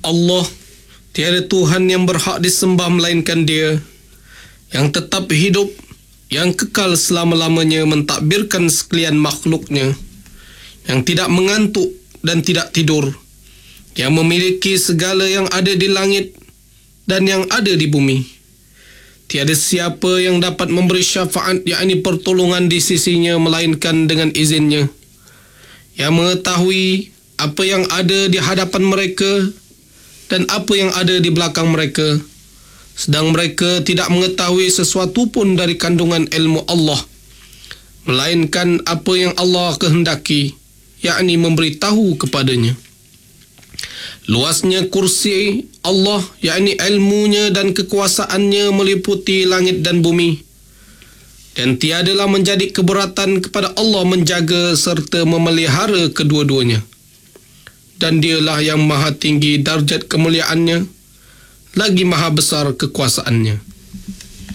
Allah, tiada Tuhan yang berhak disembah melainkan Dia, yang tetap hidup, yang kekal selama-lamanya mentadbirkan sekalian makhluknya, yang tidak mengantuk dan tidak tidur, yang memiliki segala yang ada di langit dan yang ada di bumi. Tiada siapa yang dapat memberi syafaat, yakni pertolongan di sisinya, melainkan dengan izinnya, yang mengetahui apa yang ada di hadapan mereka dan apa yang ada di belakang mereka, sedang mereka tidak mengetahui sesuatu pun dari kandungan ilmu Allah, melainkan apa yang Allah kehendaki, yakni memberitahu kepadanya. Luasnya kursi Allah, yakni ilmunya dan kekuasaannya, meliputi langit dan bumi, dan tiadalah menjadi keberatan kepada Allah menjaga serta memelihara kedua-duanya. Dan Dialah yang maha tinggi darjat kemuliaannya, lagi maha besar kekuasaannya.